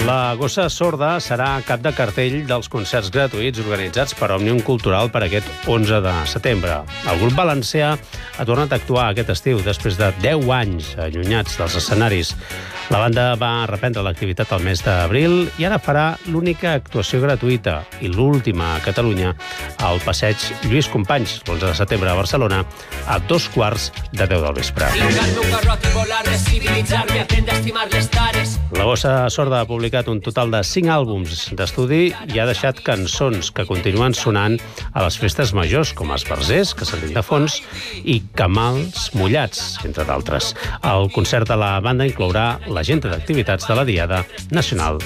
La Gossa Sorda serà cap de cartell dels concerts gratuïts organitzats per Òmnium Cultural per aquest 11 de setembre. El grup valencià ha tornat a actuar aquest estiu després de 10 anys allunyats dels escenaris. La banda va reprendre l'activitat al mes d'abril i ara farà l'única actuació gratuïta i l'última a Catalunya al passeig Lluís Companys, l'11 de setembre a Barcelona, a 2:15 del vespre. La Gossa Sorda ha publicat un total de 5 àlbums d'estudi i ha deixat cançons que continuen sonant a les festes majors, com Esbarzers, que sentim de fons, i Camals Mullats, entre d'altres. El concert de la banda inclourà l'agenda d'activitats de la Diada Nacional